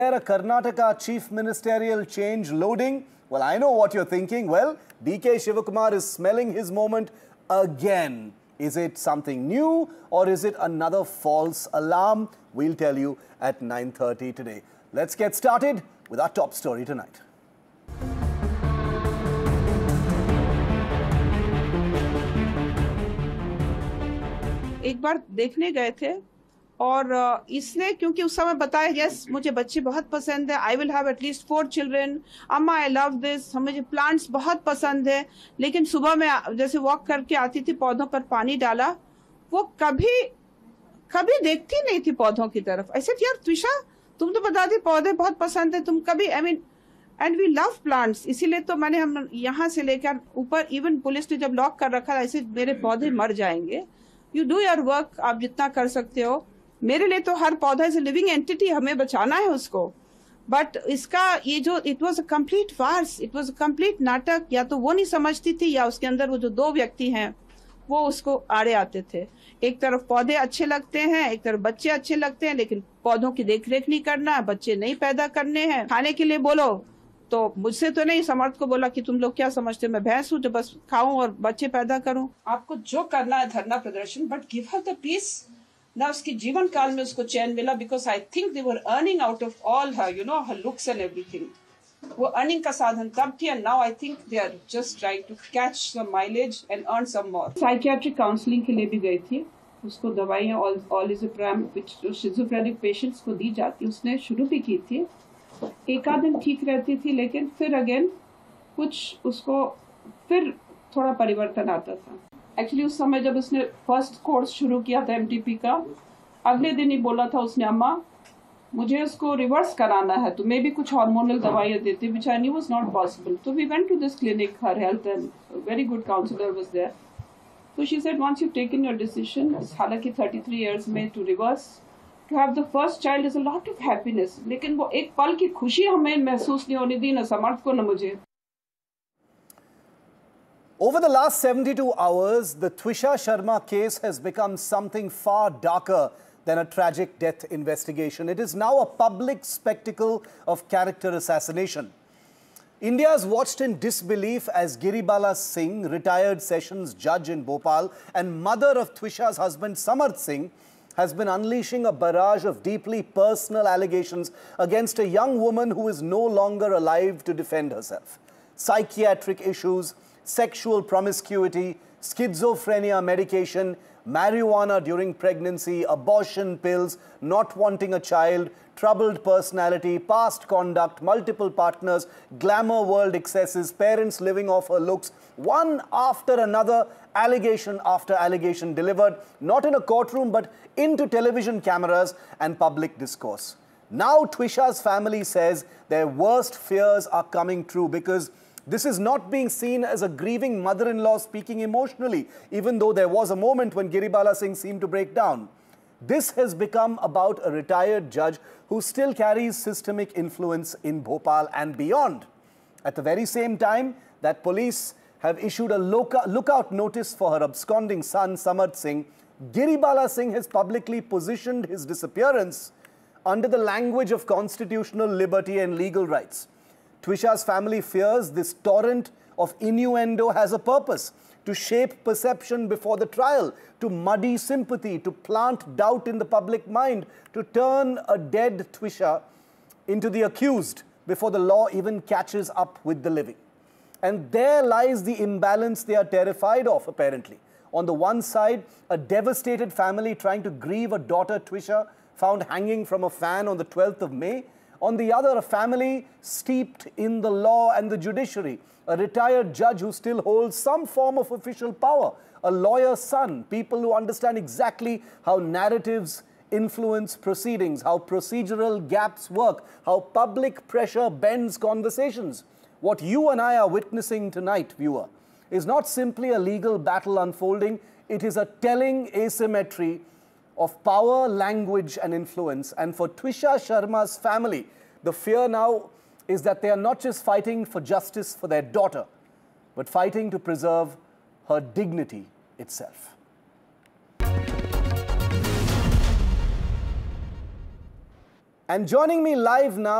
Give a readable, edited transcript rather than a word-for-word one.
A Karnataka chief ministerial change loading? Well, I know what you're thinking. Well, DK Shivakumar is smelling his moment again. Is it something new or is it another false alarm? We'll tell you at 9:30 today. Let's get started with our top story tonight. एक बार देखने गए थे और इसने क्योंकि उस समय बताया यस मुझे बच्चे बहुत पसंद है, I will have at least 4 children, अम्मा आई लव दिस, मुझे प्लांट्स बहुत पसंद है। लेकिन सुबह में जैसे वॉक करके आती थी, पौधों पर पानी डाला, वो कभी देखती नहीं थी पौधों की तरफ। ऐसे यार त्विषा, तुम तो बताती पौधे बहुत पसंद है, तुम कभी एंड वी लव प्लांट्स, इसीलिए तो हम यहाँ से लेकर ऊपर, इवन पुलिस ने जब लॉक कर रखा था, ऐसे मेरे पौधे मर जाएंगे। यू डू योर वर्क, आप जितना कर सकते हो। मेरे लिए तो हर पौधा इज लिविंग एंटिटी, हमें बचाना है उसको। बट इसका ये जो it was a complete Fars, it was a complete नाटक। या तो वो नहीं समझती थी या उसके अंदर वो जो 2 व्यक्ति हैं वो उसको आड़े आते थे। एक तरफ पौधे अच्छे लगते हैं, एक तरफ बच्चे अच्छे लगते हैं, लेकिन पौधों की देखरेख नहीं करना, बच्चे नहीं पैदा करने हैं। खाने के लिए बोलो तो मुझसे तो नहीं, समर्थ को बोला कि तुम लोग क्या समझते हो, मैं भैंस हूँ जो बस खाऊं और बच्चे पैदा करूं। आपको जो करना है धरना प्रदर्शन, but give her the piece ना। उसकी जीवन काल में उसको चैन मिला, because I think they were earning out of all her her looks and everything. वो अर्निंग का साधन तब थी, and now I think they are just trying to catch some mileage and earn some more. Psychiatric counselling के लिए भी गई थी, उसको दवाइयाँ ऑलिज़ोप्राम जो शिज़ोफ्रेनिक पेशेंट्स को दी जाती, उसने शुरू भी की थी। एक आध दिन ठीक रहती थी, लेकिन फिर अगेन कुछ उसको फिर थोड़ा परिवर्तन आता था। एक्चुअली उस समय जब उसने फर्स्ट कोर्स शुरू किया था एमटीपी का, अगले दिन ही बोला था उसने, अम्मा मुझे उसको रिवर्स कराना है, तो मे भी कुछ हार्मोनल दवाइयाँ देते, विच I knew was not possible. तो we went to this clinic, her health and very good counsellor was there. So she said, once you've taken your decision, हालांकि 33 years में to reverse, to have the first child is a lot of happiness. लेकिन वो एक पल की खुशी हमें महसूस नहीं होने दी, न समर्थ को न मुझे। Over the last 72 hours, the Twisha Sharma case has become something far darker than a tragic death investigation. It is now a public spectacle of character assassination. India has watched in disbelief as Giribala Singh, retired sessions judge in Bhopal and mother of Twisha's husband Samarth Singh, has been unleashing a barrage of deeply personal allegations against a young woman who is no longer alive to defend herself. Psychiatric issues, sexual promiscuity, schizophrenia medication, marijuana during pregnancy, abortion pills, not wanting a child, troubled personality, past conduct, multiple partners, glamour world excesses, parents living off her looks, one after another, allegation after allegation delivered, not in a courtroom but into television cameras and public discourse. Now Twisha's family says their worst fears are coming true, because this is not being seen as a grieving mother-in-law speaking emotionally, even though there was a moment when Giribala Singh seemed to break down. This has become about a retired judge who still carries systemic influence in Bhopal and beyond. At the very same time that police have issued a lookout notice for her absconding son, Samarth Singh, Giribala Singh has publicly positioned his disappearance under the language of constitutional liberty and legal rights. Twisha's family fears this torrent of innuendo has a purpose: to shape perception before the trial, to muddy sympathy, to plant doubt in the public mind, to turn a dead Twisha into the accused before the law even catches up with the living. And there lies the imbalance they are terrified of, apparently. On the one side, a devastated family trying to grieve a daughter, Twisha, found hanging from a fan on the 12th of May. On the other, a family steeped in the law and the judiciary, a retired judge who still holds some form of official power, a lawyer's son, people who understand exactly how narratives influence proceedings, how procedural gaps work, how public pressure bends conversations. What you and I are witnessing tonight, viewer, is not simply a legal battle unfolding. It is a telling asymmetry of power, language and influence. And for Twisha Sharma's family, the fear now is that they are not just fighting for justice for their daughter, but fighting to preserve her dignity itself. And joining me live now